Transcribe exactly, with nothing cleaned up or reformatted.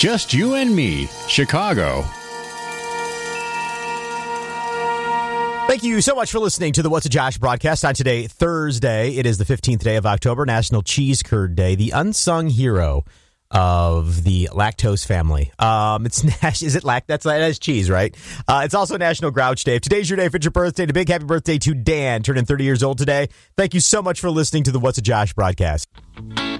Just you and me, Chicago. Thank you so much for listening to the What's a Josh broadcast on today, Thursday. It is the fifteenth day of October, National Cheese Curd Day, the unsung hero of the lactose family. Um, it's is it lact? That's that is cheese, right? Uh, it's also National Grouch Day. If today's your day, if it's your birthday, a big happy birthday to Dan, turning thirty years old today. Thank you so much for listening to the What's a Josh broadcast.